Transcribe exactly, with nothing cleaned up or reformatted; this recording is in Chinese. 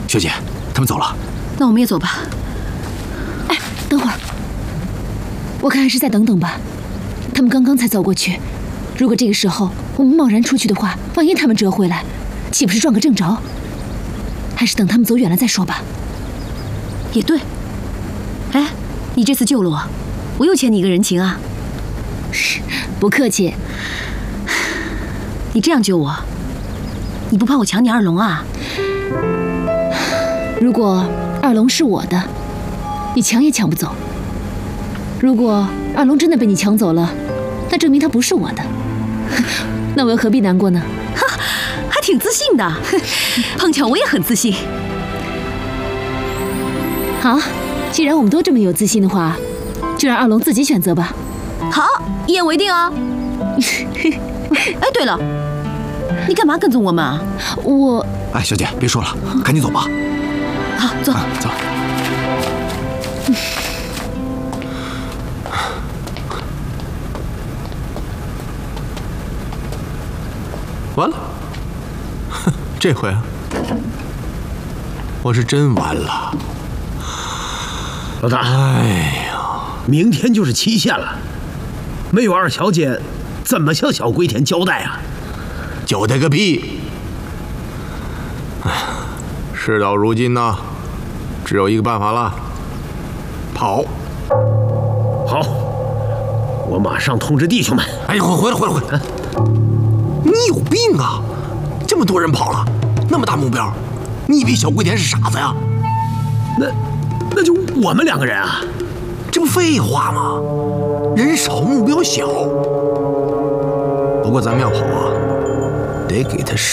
学姐，他们走了。 那我们也走吧。 哎，等会儿，我看还是再等等吧。他们刚刚才走过去，如果这个时候我们贸然出去的话，万一他们折回来，岂不是撞个正着？还是等他们走远了再说吧。 也对。哎，你这次救了我，我又欠你一个人情啊。 不客气。 你这样救我，你不怕我抢你二龙啊？ 如果二龙是我的，你抢也抢不走。如果二龙真的被你抢走了，那证明他不是我的，那我又何必难过呢？ 哈，还挺自信的。碰巧我也很自信。 好，既然我们都这么有自信的话，就让二龙自己选择吧。 好，一言为定哦。哎，对了，你干嘛跟踪我们啊？ 我…… 哎，小姐，别说了，赶紧走吧。 好，走、 啊、走。 完了，这回啊，我是真完了。 老大， 哎呀， 明天就是期限了，没有二小姐，怎么向小龟田交代啊？ 交代个屁！哎，事到如今呢，只有一个办法了，跑。 好，我马上通知弟兄们。 哎，回回来，回来，回来！你有病啊！这么多人跑了，那么大目标，你以为小龟田是傻子呀？ 那那就我们两个人啊？ 这不废话吗？人少目标小。不过咱们要跑啊，得给他